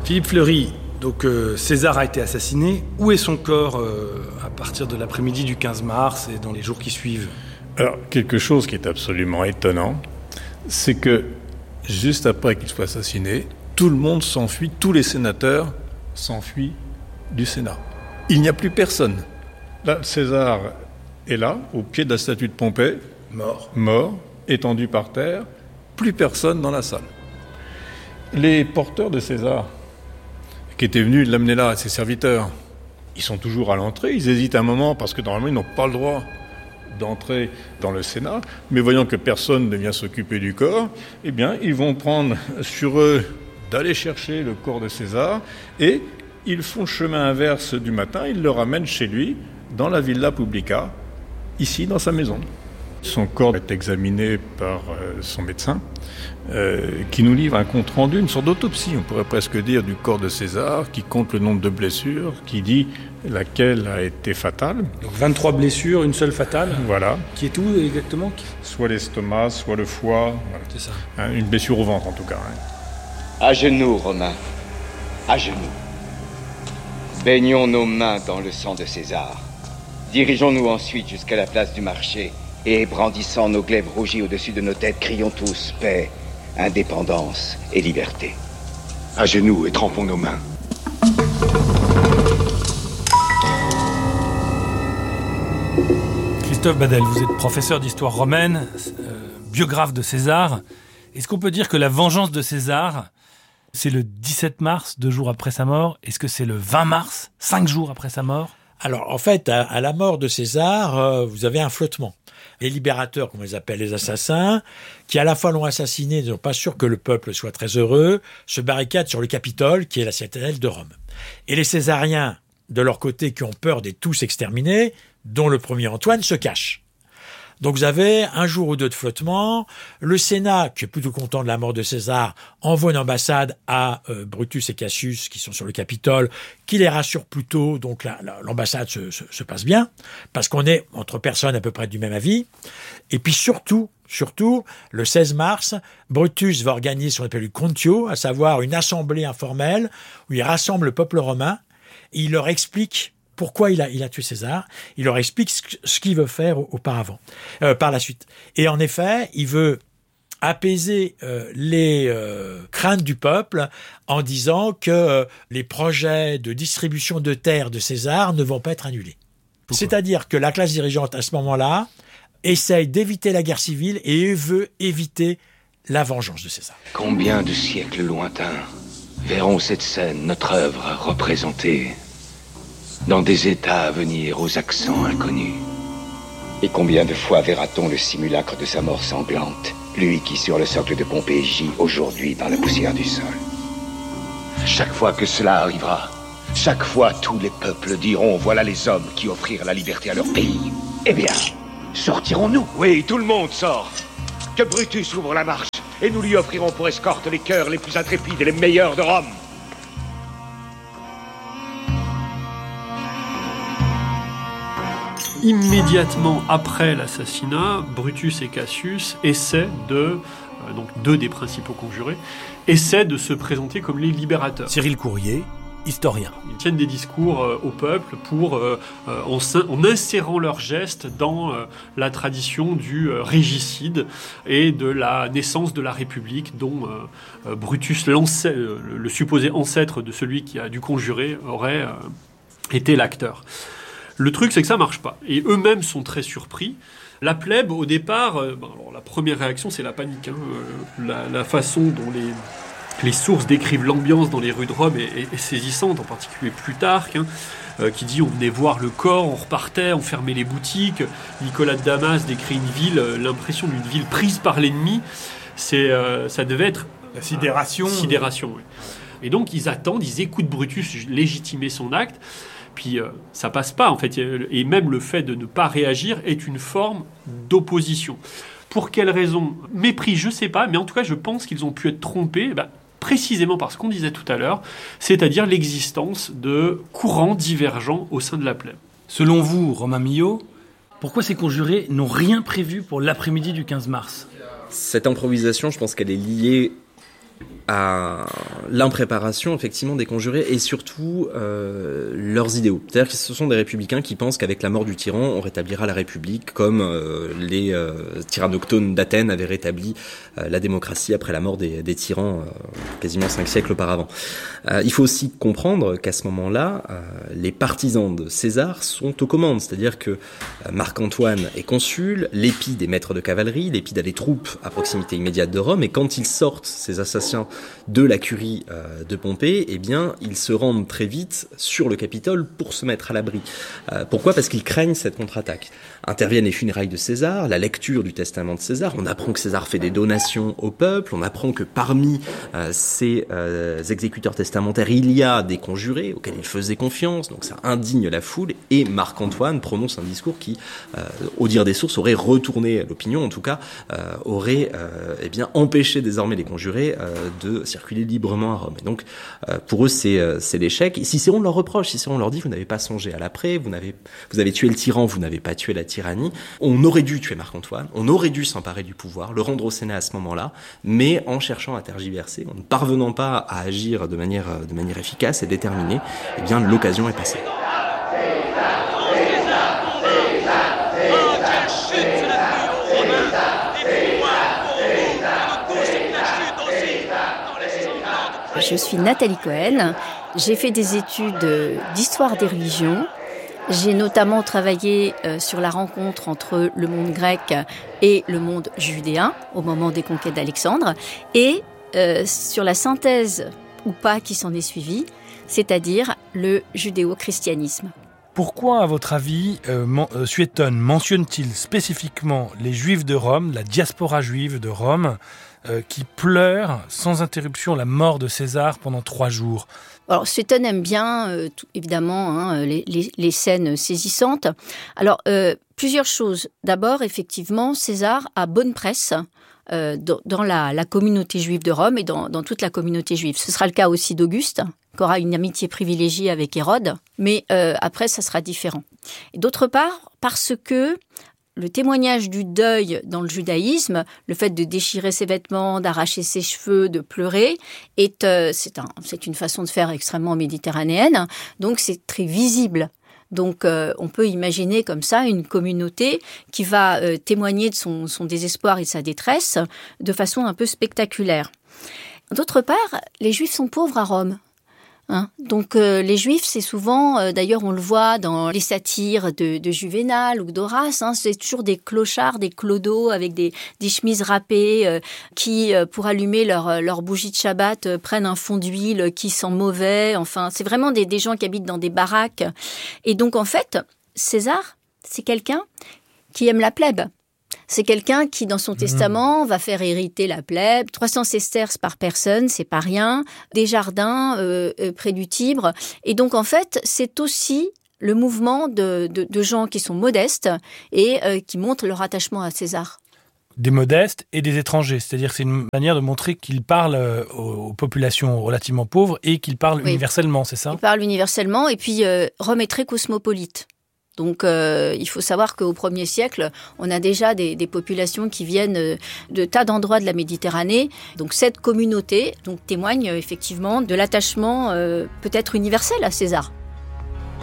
Philippe Fleury, donc César a été assassiné. Où est son corps à partir de l'après-midi du 15 mars et dans les jours qui suivent ? Alors, quelque chose qui est absolument étonnant, c'est que juste après qu'il soit assassiné, tout le monde s'enfuit, tous les sénateurs s'enfuient du Sénat. Il n'y a plus personne. Là, César est là, au pied de la statue de Pompée, mort, étendu par terre, plus personne dans la salle. Les porteurs de César, qui étaient venus l'amener là, ses serviteurs, ils sont toujours à l'entrée, ils hésitent un moment parce que normalement ils n'ont pas le droit d'entrer dans le Sénat, mais voyant que personne ne vient s'occuper du corps, eh bien, ils vont prendre sur eux d'aller chercher le corps de César et ils font le chemin inverse du matin, ils le ramènent chez lui, dans la Villa Publica, ici dans sa maison. Son corps est examiné par son médecin, qui nous livre un compte-rendu, une sorte d'autopsie, on pourrait presque dire, du corps de César, qui compte le nombre de blessures, qui dit laquelle a été fatale. Donc 23 blessures, une seule fatale. Voilà. Qui est où exactement ? Soit l'estomac, soit le foie. Voilà. C'est ça. Une blessure au ventre en tout cas. À genoux, Romains. À genoux. Baignons nos mains dans le sang de César. Dirigeons-nous ensuite jusqu'à la place du marché et, brandissant nos glaives rougies au-dessus de nos têtes, crions tous paix, indépendance et liberté. À genoux et trempons nos mains. Christophe Badel, vous êtes professeur d'histoire romaine, biographe de César. Est-ce qu'on peut dire que la vengeance de César, c'est le 17 mars, 2 jours après sa mort ? Est-ce que c'est le 20 mars, 5 jours après sa mort ? Alors, en fait, à la mort de César, vous avez un flottement. Les libérateurs, comme on les appelle, les assassins, qui à la fois l'ont assassiné, ne sont pas sûrs que le peuple soit très heureux, se barricadent sur le Capitole, qui est la citadelle de Rome. Et les Césariens, de leur côté, qui ont peur d'être tous exterminés, dont le premier Antoine, se cachent. Donc vous avez un jour ou deux de flottement. Le Sénat, qui est plutôt content de la mort de César, envoie une ambassade à Brutus et Cassius, qui sont sur le Capitole, qui les rassure plutôt. Donc l'ambassade se passe bien, parce qu'on est entre personnes à peu près du même avis. Et puis surtout, le 16 mars, Brutus va organiser ce qu'on appelle le Contio, à savoir une assemblée informelle, où il rassemble le peuple romain, et il leur explique pourquoi il a tué César. Il leur explique ce qu'il veut faire par la suite. Et en effet, il veut apaiser les craintes du peuple en disant que les projets de distribution de terres de César ne vont pas être annulés. C'est-à-dire que la classe dirigeante, à ce moment-là, essaye d'éviter la guerre civile et veut éviter la vengeance de César. Combien de siècles lointains verront cette scène, notre œuvre, représentée dans des états à venir aux accents inconnus? Et combien de fois verra-t-on le simulacre de sa mort sanglante, lui qui sur le socle de Pompée gît aujourd'hui dans la poussière du sol? Chaque fois que cela arrivera, chaque fois tous les peuples diront: voilà les hommes qui offrirent la liberté à leur pays. Eh bien, sortirons-nous? Oui, tout le monde sort. Que Brutus ouvre la marche, et nous lui offrirons pour escorte les cœurs les plus intrépides et les meilleurs de Rome. Immédiatement après l'assassinat, Brutus et Cassius essaient donc deux des principaux conjurés, essaient de se présenter comme les libérateurs. Cyril Courrier, historien. Ils tiennent des discours au peuple en insérant leurs gestes dans la tradition du régicide et de la naissance de la République dont Brutus, le supposé ancêtre de celui qui a dû conjurer, aurait été l'acteur. Le truc, c'est que ça marche pas. Et eux-mêmes sont très surpris. La plèbe, au départ, alors la première réaction, c'est la panique. La façon dont les sources décrivent l'ambiance dans les rues de Rome est saisissante, en particulier Plutarque, qui dit on venait voir le corps, on repartait, on fermait les boutiques. Nicolas de Damas décrit une ville, l'impression d'une ville prise par l'ennemi. Ça devait être... La sidération. Oui. Et donc, ils attendent, ils écoutent Brutus légitimer son acte. Puis ça passe pas, en fait. Et même le fait de ne pas réagir est une forme d'opposition. Pour quelle raison ? Mépris, je sais pas, mais en tout cas, je pense qu'ils ont pu être trompés, précisément par ce qu'on disait tout à l'heure, c'est-à-dire l'existence de courants divergents au sein de la plèbe. Selon vous, Romain Millot, pourquoi ces conjurés n'ont rien prévu pour l'après-midi du 15 mars ? Cette improvisation, je pense qu'elle est liée à l'impréparation effectivement des conjurés et surtout leurs idéaux. C'est-à-dire que ce sont des républicains qui pensent qu'avec la mort du tyran, on rétablira la République comme les tyrannoctones d'Athènes avaient rétabli la démocratie après la mort des tyrans quasiment 5 siècles auparavant. Il faut aussi comprendre qu'à ce moment-là, les partisans de César sont aux commandes, c'est-à-dire que Marc-Antoine est consul, l'Épide est maître de cavalerie, l'Épide a des troupes à proximité immédiate de Rome, et quand ils sortent, ces assassins, de la curie de Pompée, eh bien, ils se rendent très vite sur le Capitole pour se mettre à l'abri. Pourquoi ? Parce qu'ils craignent cette contre-attaque. Interviennent les funérailles de César, la lecture du testament de César, on apprend que César fait des donations au peuple, on apprend que parmi ces exécuteurs testamentaires, il y a des conjurés auxquels il faisait confiance, donc ça indigne la foule, et Marc-Antoine prononce un discours qui, au dire des sources, aurait retourné l'opinion, en tout cas, aurait empêché désormais les conjurés de circuler librement à Rome. Et donc, pour eux, c'est l'échec. Cicéron leur reproche, Cicéron leur dit, vous n'avez pas songé à l'après, vous avez tué le tyran, vous n'avez pas tué la tyrannie. On aurait dû tuer Marc-Antoine, on aurait dû s'emparer du pouvoir, le rendre au Sénat à ce moment-là, mais en cherchant à tergiverser, en ne parvenant pas à agir de manière efficace et déterminée, eh bien, l'occasion est passée. Je suis Nathalie Cohen, j'ai fait des études d'histoire des religions. J'ai notamment travaillé sur la rencontre entre le monde grec et le monde judéen au moment des conquêtes d'Alexandre et sur la synthèse ou pas qui s'en est suivie, c'est-à-dire le judéo-christianisme. Pourquoi, à votre avis, Suétone mentionne-t-il spécifiquement les Juifs de Rome, la diaspora juive de Rome, qui pleurent sans interruption la mort de César pendant 3 jours ? Alors, Suétone aime bien, évidemment, les scènes saisissantes. Alors, plusieurs choses. D'abord, effectivement, César a bonne presse dans la communauté juive de Rome et dans toute la communauté juive. Ce sera le cas aussi d'Auguste, qui aura une amitié privilégiée avec Hérode, mais après, ça sera différent. Et d'autre part, parce que le témoignage du deuil dans le judaïsme, le fait de déchirer ses vêtements, d'arracher ses cheveux, de pleurer, c'est une façon de faire extrêmement méditerranéenne, donc c'est très visible. Donc on peut imaginer comme ça une communauté qui va témoigner de son désespoir et de sa détresse de façon un peu spectaculaire. D'autre part, les Juifs sont pauvres à Rome. Donc les Juifs, c'est souvent, d'ailleurs on le voit dans les satires de Juvénal ou d'Horace, c'est toujours des clochards, des clodos avec des chemises râpées qui, pour allumer leur bougie de Shabbat, prennent un fond d'huile qui sent mauvais. Enfin, c'est vraiment des gens qui habitent dans des baraques. Et donc en fait, César, c'est quelqu'un qui aime la plèbe. C'est quelqu'un qui, dans son testament, va faire hériter la plèbe. 300 sesterces par personne, c'est pas rien. Des jardins près du Tibre. Et donc, en fait, c'est aussi le mouvement de gens qui sont modestes et qui montrent leur attachement à César. Des modestes et des étrangers. C'est-à-dire que c'est une manière de montrer qu'il parle aux populations relativement pauvres et qu'il parle universellement, c'est ça ? Il parle universellement et puis Rome est très cosmopolite. Donc, il faut savoir qu'au 1er siècle, on a déjà des populations qui viennent de tas d'endroits de la Méditerranée. Donc, cette communauté témoigne effectivement de l'attachement peut-être universel à César.